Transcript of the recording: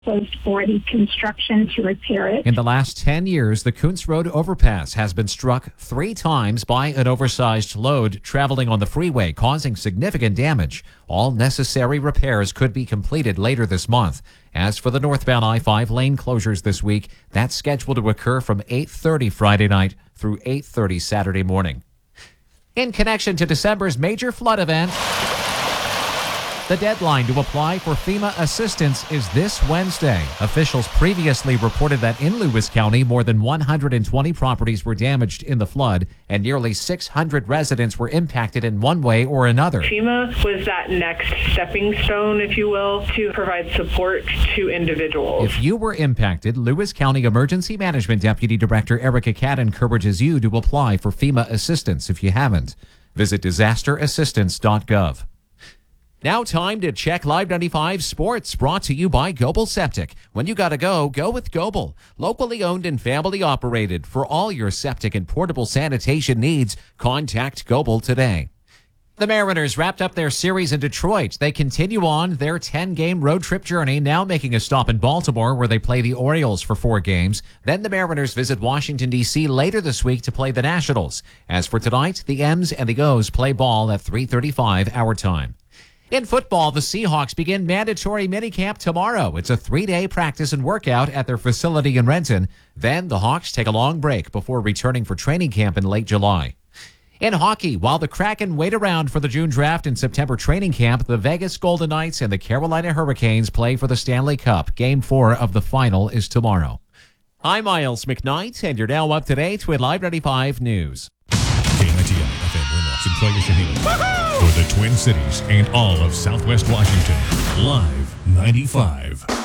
for the construction to repair it. In the last 10 years, the Kuntz Road overpass has been struck 3 times by an oversized load traveling on the freeway, causing significant damage. All necessary repairs could be completed later this month. As for the northbound I-5 lane closures this week, that's scheduled to occur from 8:30 Friday night through 8:30 Saturday morning. In connection to December's major flood event, the deadline to apply for FEMA assistance is this Wednesday. Officials previously reported that in Lewis County, more than 120 properties were damaged in the flood, and nearly 600 residents were impacted in one way or another. FEMA was that next stepping stone, if you will, to provide support to individuals. If you were impacted, Lewis County Emergency Management Deputy Director Erica Catt encourages you to apply for FEMA assistance if you haven't. Visit disasterassistance.gov. Now time to check Live 95 Sports, brought to you by Goebel Septic. When you gotta go, go with Goebel. Locally owned and family operated. For all your septic and portable sanitation needs, contact Goebel today. The Mariners wrapped up their series in Detroit. They continue on their 10-game road trip journey, now making a stop in Baltimore where they play the Orioles for 4 games. Then the Mariners visit Washington, D.C. later this week to play the Nationals. As for tonight, the M's and the O's play ball at 3:35 our time. In football, the Seahawks begin mandatory minicamp tomorrow. It's a 3-day practice and workout at their facility in Renton. Then the Hawks take a long break before returning for training camp in late July. In hockey, while the Kraken wait around for the June draft and September training camp, the Vegas Golden Knights and the Carolina Hurricanes play for the Stanley Cup. Game 4 of the final is tomorrow. I'm Miles McKnight, and you're now up to date with Live 95 News. KNTL FM Windows and Clay Shaheen. For the Twin Cities and all of Southwest Washington, Live 95.